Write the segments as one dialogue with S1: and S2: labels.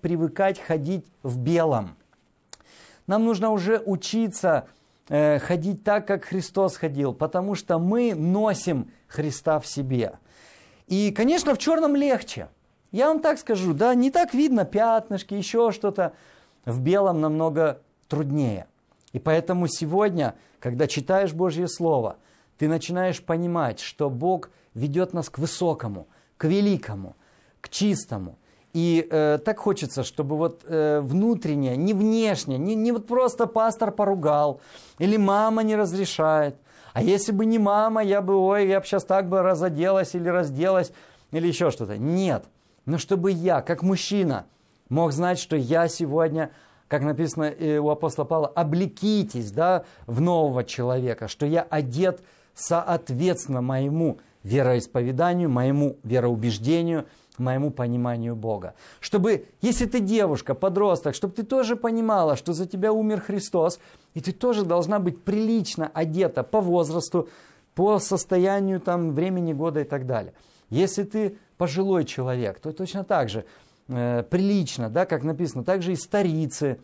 S1: привыкать ходить в белом. Нам нужно уже учиться ходить так, как Христос ходил, потому что мы носим Христа в себе. И, конечно, в черном легче. Я вам так скажу, да, не так видно пятнышки, еще что-то. В белом намного труднее. И поэтому сегодня, когда читаешь Божье Слово, ты начинаешь понимать, что Бог ведет нас к высокому, к великому, к чистому. И так хочется, чтобы вот внутреннее, не внешнее, не вот просто пастор поругал, или мама не разрешает. А если бы не мама, я бы сейчас так бы разоделась или разделась, или еще что-то. Нет. Но чтобы я, как мужчина, мог знать, что я сегодня, как написано у апостола Павла, облекитесь, да, в нового человека, что я одет соответственно моему вероисповеданию, моему вероубеждению, моему пониманию Бога. Чтобы, если ты девушка, подросток, чтобы ты тоже понимала, что за тебя умер Христос, и ты тоже должна быть прилично одета по возрасту, по состоянию там, времени года и так далее. Если ты пожилой человек, то точно так же прилично, да, как написано, также и старицы,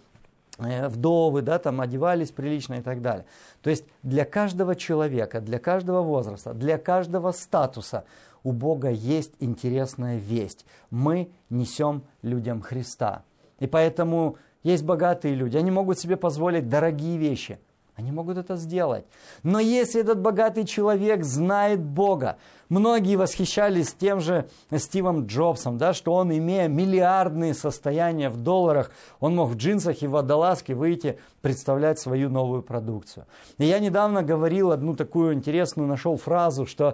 S1: вдовы, да, там одевались прилично и так далее. То есть для каждого человека, для каждого возраста, для каждого статуса у Бога есть интересная весть. Мы несем людям Христа. И поэтому есть богатые люди, они могут себе позволить дорогие вещи. Они могут это сделать. Но если этот богатый человек знает Бога, многие восхищались тем же Стивом Джобсом, да, что он, имея миллиардные состояния в долларах, он мог в джинсах и в водолазке выйти представлять свою новую продукцию. И я недавно говорил одну такую интересную, нашел фразу, что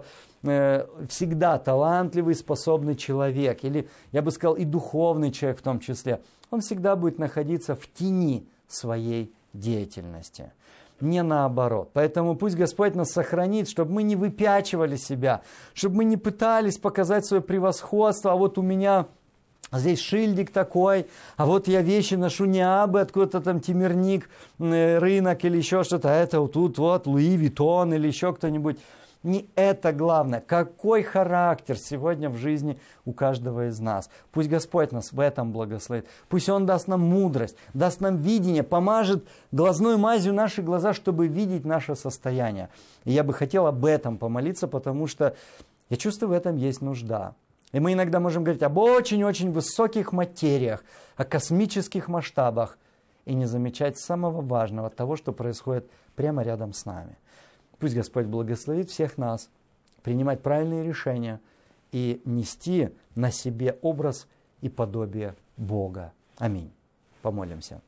S1: всегда талантливый, способный человек, или я бы сказал и духовный человек в том числе, он всегда будет находиться в тени своей деятельности. Не наоборот. Поэтому пусть Господь нас сохранит, чтобы мы не выпячивали себя, чтобы мы не пытались показать свое превосходство, а вот у меня здесь шильдик такой, а вот я вещи ношу не абы, откуда-то там Темирник, рынок или еще что-то, а это вот тут вот Луи Виттон или еще кто-нибудь. Не это главное. Какой характер сегодня в жизни у каждого из нас. Пусть Господь нас в этом благословит. Пусть Он даст нам мудрость, даст нам видение, помажет глазной мазью наши глаза, чтобы видеть наше состояние. И я бы хотел об этом помолиться, потому что я чувствую, в этом есть нужда. И мы иногда можем говорить об очень-очень высоких материях, о космических масштабах, и не замечать самого важного, того, что происходит прямо рядом с нами. Пусть Господь благословит всех нас принимать правильные решения и нести на себе образ и подобие Бога. Аминь. Помолимся.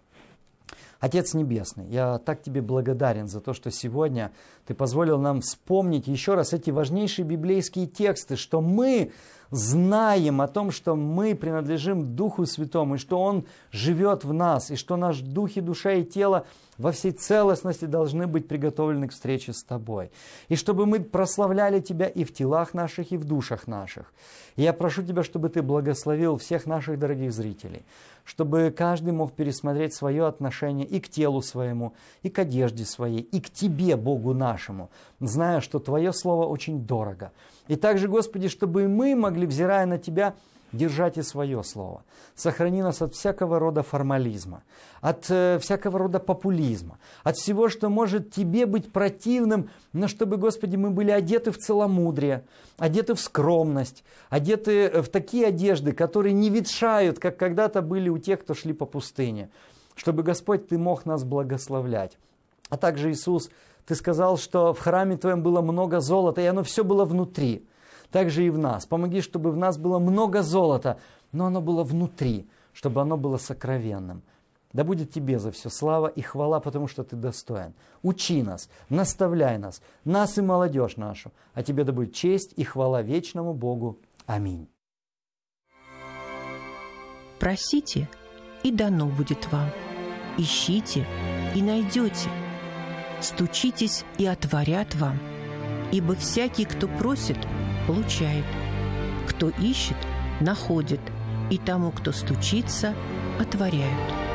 S1: Отец Небесный, я так Тебе благодарен за то, что сегодня Ты позволил нам вспомнить еще раз эти важнейшие библейские тексты, что мы знаем о том, что мы принадлежим Духу Святому, и что Он живет в нас, и что наш дух и душа и тело во всей целостности должны быть приготовлены к встрече с Тобой. И чтобы мы прославляли Тебя и в телах наших, и в душах наших. И я прошу Тебя, чтобы Ты благословил всех наших дорогих зрителей, чтобы каждый мог пересмотреть свое отношение и к телу своему, и к одежде своей, и к Тебе, Богу нашему, зная, что Твое Слово очень дорого. И также, Господи, чтобы и мы могли, взирая на Тебя, держать и свое слово. Сохрани нас от всякого рода формализма, от всякого рода популизма, от всего, что может Тебе быть противным, но чтобы, Господи, мы были одеты в целомудрие, одеты в скромность, одеты в такие одежды, которые не ветшают, как когда-то были у тех, кто шли по пустыне. Чтобы, Господь, Ты мог нас благословлять. А также, Иисус, Ты сказал, что в храме Твоем было много золота, и оно все было внутри. Также и в нас. Помоги, чтобы в нас было много золота, но оно было внутри, чтобы оно было сокровенным. Да будет Тебе за все слава и хвала, потому что Ты достоин. Учи нас, наставляй нас и молодежь нашу. А Тебе да будет честь и хвала вечному Богу. Аминь.
S2: Просите, и дано будет вам. Ищите, и найдете. Стучитесь, и отворят вам. Ибо всякий, кто просит, получает. Кто ищет, находит. И тому, кто стучится, отворяют.